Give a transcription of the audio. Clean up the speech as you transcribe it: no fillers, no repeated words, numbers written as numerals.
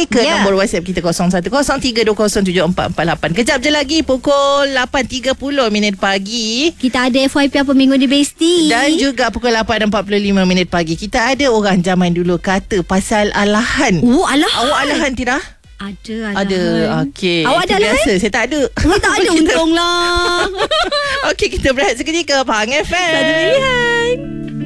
ke nombor WhatsApp kita 0103207448. Kejap je lagi pukul 8.30 pagi. Kita ada FYP apa minggu ni Besti. Dan juga pukul 8.45 pagi kita ada orang zaman dulu kata pasal alahan. Alahan. Awak alahan tidak? Ada. Okey. Awak ada alahan? Biasa. Saya tak ada. Tak ada, untunglah. Okey, kita berehat seketika. Pahang FM. Tak ada pilihan.